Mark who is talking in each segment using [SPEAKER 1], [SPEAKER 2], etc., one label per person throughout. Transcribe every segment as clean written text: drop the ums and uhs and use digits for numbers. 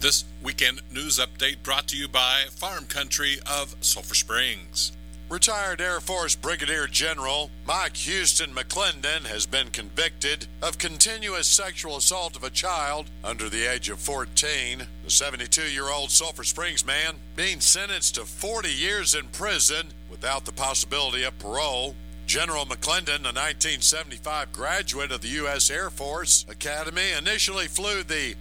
[SPEAKER 1] This weekend news update brought to you by Farm Country of Sulphur Springs.
[SPEAKER 2] Retired Air Force Brigadier General Mike Houston McClendon has been convicted of continuous sexual assault of a child under the age of 14. The 72-year-old Sulphur Springs man being sentenced to 40 years in prison without the possibility of parole. General McClendon, a 1975 graduate of the U.S. Air Force Academy, initially flew the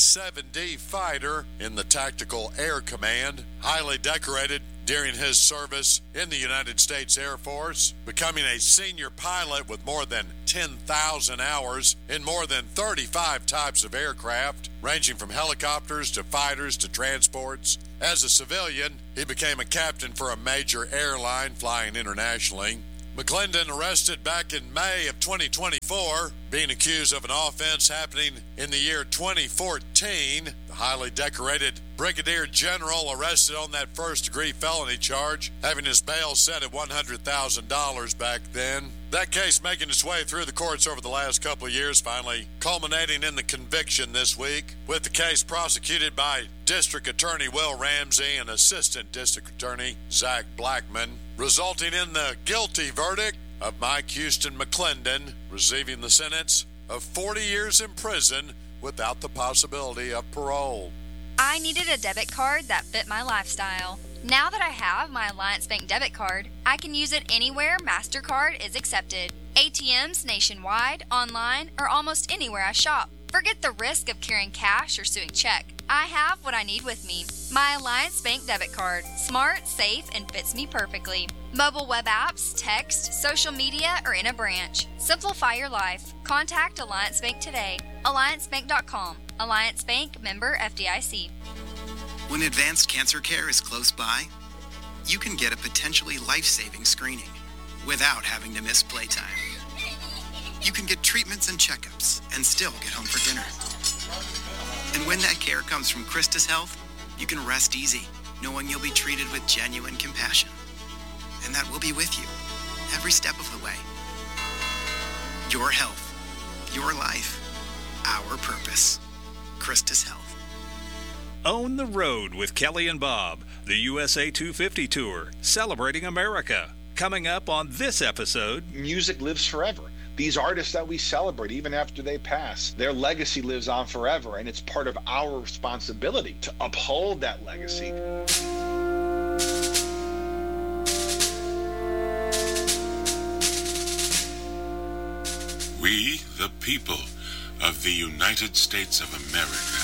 [SPEAKER 2] A-7D fighter in the Tactical Air Command, highly decorated during his service in the United States Air Force, becoming a senior pilot with more than 10,000 hours in more than 35 types of aircraft, ranging from helicopters to fighters to transports. As a civilian, he became a captain for a major airline flying internationally. McClendon arrested back in May of 2024, being accused of an offense happening in the year 2014. The highly decorated Brigadier General arrested on that first-degree felony charge, having his bail set at $100,000 back then. That case making its way through the courts over the last couple of years, finally culminating in the conviction this week, with the case prosecuted by District Attorney Will Ramsey and Assistant District Attorney Zach Blackman, resulting in the guilty verdict of Mike Houston McClendon receiving the sentence of 40 years in prison without the possibility of parole.
[SPEAKER 3] I needed a debit card that fit my lifestyle. Now that I have my Alliance Bank debit card, I can use it anywhere MasterCard is accepted. ATMs nationwide, online, or almost anywhere I shop. Forget the risk of carrying cash or suing check. I have what I need with me. My Alliance Bank debit card. Smart, safe, and fits me perfectly. Mobile web apps, text, social media, or in a branch. Simplify your life. Contact Alliance Bank today. AllianceBank.com. Alliance Bank, member FDIC.
[SPEAKER 4] When advanced cancer care is close by, you can get a potentially life-saving screening without having to miss playtime. You can get treatments and checkups and still get home for dinner. And when that care comes from Christus Health, you can rest easy, knowing you'll be treated with genuine compassion. And that we'll be with you every step of the way. Your health, your life, our purpose. Christus Health.
[SPEAKER 5] Own the Road with Kelly and Bob, the USA 250 Tour, celebrating America. Coming up on this episode.
[SPEAKER 6] Music lives forever. These artists that we celebrate, even after they pass, their legacy lives on forever, and it's part of our responsibility to uphold that legacy.
[SPEAKER 7] We, the people of the United States of America,